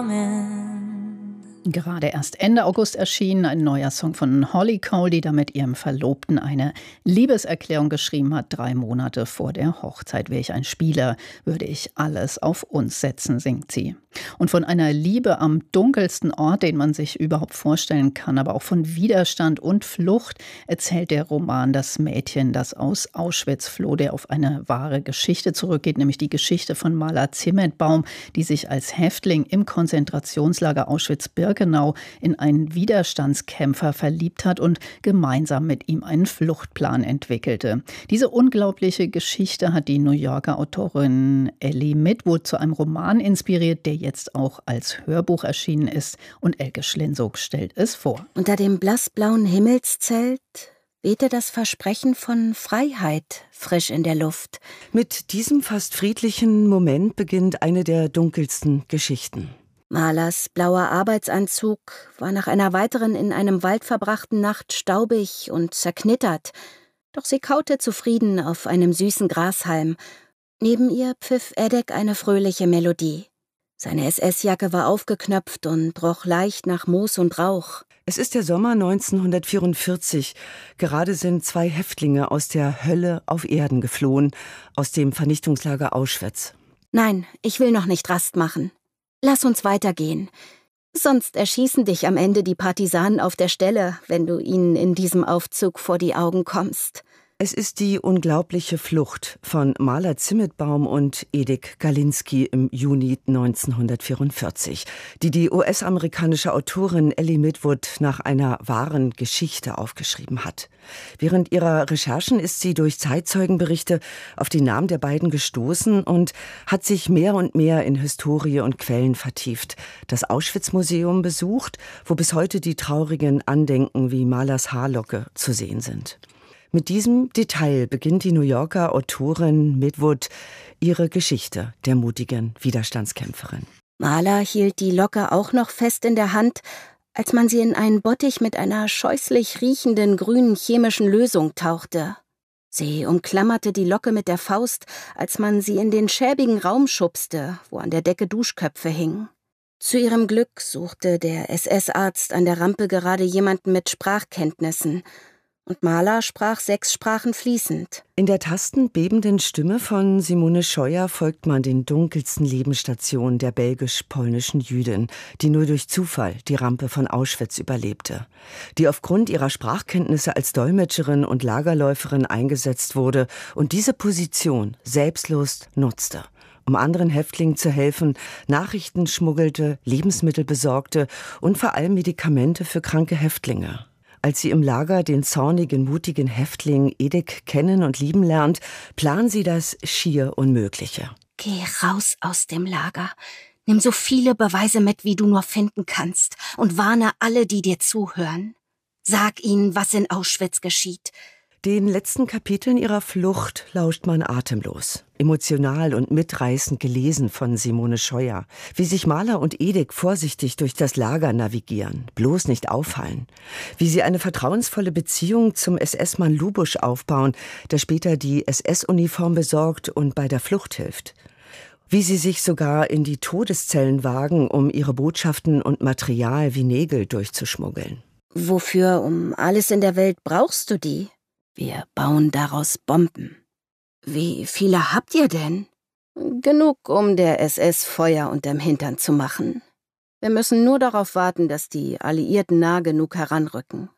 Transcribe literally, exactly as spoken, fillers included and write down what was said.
Gerade erst Ende August erschien ein neuer Song von Holly Cole, die da mit ihrem Verlobten eine Liebeserklärung geschrieben hat. Drei Monate vor der Hochzeit. Wäre ich ein Spieler, würde ich alles auf uns setzen, singt sie. Und von einer Liebe am dunkelsten Ort, den man sich überhaupt vorstellen kann, aber auch von Widerstand und Flucht, erzählt der Roman Das Mädchen, das aus Auschwitz floh, der auf eine wahre Geschichte zurückgeht, nämlich die Geschichte von Mala Zimmetbaum, die sich als Häftling im Konzentrationslager Auschwitz-Birkenau in einen Widerstandskämpfer verliebt hat und gemeinsam mit ihm einen Fluchtplan entwickelte. Diese unglaubliche Geschichte hat die New Yorker Autorin Ellie Midwood zu einem Roman inspiriert, der jetzt auch als Hörbuch erschienen ist, und Elke Schlinzog stellt es vor. Unter dem blassblauen Himmelszelt wehte das Versprechen von Freiheit frisch in der Luft. Mit diesem fast friedlichen Moment beginnt eine der dunkelsten Geschichten. Malas blauer Arbeitsanzug war nach einer weiteren in einem Wald verbrachten Nacht staubig und zerknittert, doch sie kaute zufrieden auf einem süßen Grashalm. Neben ihr pfiff Edek eine fröhliche Melodie. Seine S S-Jacke war aufgeknöpft und roch leicht nach Moos und Rauch. Es ist der Sommer neunzehnhundertvierundvierzig. Gerade sind zwei Häftlinge aus der Hölle auf Erden geflohen, aus dem Vernichtungslager Auschwitz. Nein, ich will noch nicht Rast machen. Lass uns weitergehen. Sonst erschießen dich am Ende die Partisanen auf der Stelle, wenn du ihnen in diesem Aufzug vor die Augen kommst. Es ist die unglaubliche Flucht von Mala Zimmetbaum und Edek Galinski im Juni neunzehnhundertvierundvierzig, die die U S-amerikanische Autorin Ellie Midwood nach einer wahren Geschichte aufgeschrieben hat. Während ihrer Recherchen ist sie durch Zeitzeugenberichte auf die Namen der beiden gestoßen und hat sich mehr und mehr in Historie und Quellen vertieft, das Auschwitz-Museum besucht, wo bis heute die traurigen Andenken wie Malas Haarlocke zu sehen sind. Mit diesem Detail beginnt die New Yorker Autorin Midwood ihre Geschichte der mutigen Widerstandskämpferin. Mala hielt die Locke auch noch fest in der Hand, als man sie in einen Bottich mit einer scheußlich riechenden grünen chemischen Lösung tauchte. Sie umklammerte die Locke mit der Faust, als man sie in den schäbigen Raum schubste, wo an der Decke Duschköpfe hingen. Zu ihrem Glück suchte der S S-Arzt an der Rampe gerade jemanden mit Sprachkenntnissen, und Mala sprach sechs Sprachen fließend. In der tastend bebenden Stimme von Simone Scheuer folgt man den dunkelsten Lebensstationen der belgisch-polnischen Jüdin, die nur durch Zufall die Rampe von Auschwitz überlebte, die aufgrund ihrer Sprachkenntnisse als Dolmetscherin und Lagerläuferin eingesetzt wurde und diese Position selbstlos nutzte, um anderen Häftlingen zu helfen, Nachrichten schmuggelte, Lebensmittel besorgte und vor allem Medikamente für kranke Häftlinge. Als sie im Lager den zornigen, mutigen Häftling Edek kennen und lieben lernt, plant sie das schier Unmögliche. Geh raus aus dem Lager. Nimm so viele Beweise mit, wie du nur finden kannst, und warne alle, die dir zuhören. Sag ihnen, was in Auschwitz geschieht. Den letzten Kapiteln ihrer Flucht lauscht man atemlos, emotional und mitreißend gelesen von Simone Scheuer, wie sich Mala und Edek vorsichtig durch das Lager navigieren, bloß nicht auffallen, wie sie eine vertrauensvolle Beziehung zum S S-Mann Lubusch aufbauen, der später die S S-Uniform besorgt und bei der Flucht hilft, wie sie sich sogar in die Todeszellen wagen, um ihre Botschaften und Material wie Nägel durchzuschmuggeln. Wofür um alles in der Welt brauchst du die? Wir bauen daraus Bomben. Wie viele habt ihr denn? Genug, um der S S Feuer unterm Hintern zu machen. Wir müssen nur darauf warten, dass die Alliierten nah genug heranrücken.